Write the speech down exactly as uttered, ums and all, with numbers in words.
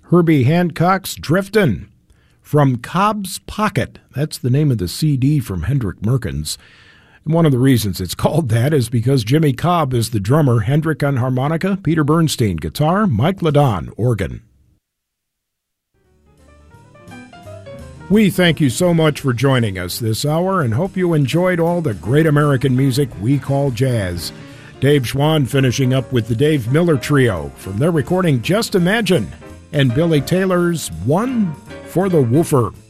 Herbie Hancock's Driftin'. From Cobb's Pocket, that's the name of the C D from Hendrick Merkins. And one of the reasons it's called that is because Jimmy Cobb is the drummer, Hendrick on harmonica, Peter Bernstein guitar, Mike Ladon organ. We thank you so much for joining us this hour and hope you enjoyed all the great American music we call jazz. Dave Schwann finishing up with the Dave Miller Trio from their recording Just Imagine and Billy Taylor's One for the Woofer.